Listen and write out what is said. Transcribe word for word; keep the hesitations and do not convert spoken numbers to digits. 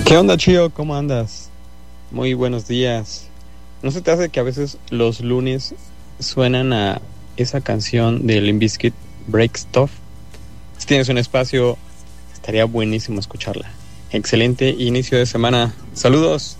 ¿Qué onda, Chío? ¿Cómo andas? Muy buenos días. ¿No se te hace que a veces los lunes suenan a esa canción de Limp Bizkit, Break Stuff? Si tienes un espacio, estaría buenísimo escucharla. Excelente inicio de semana. Saludos.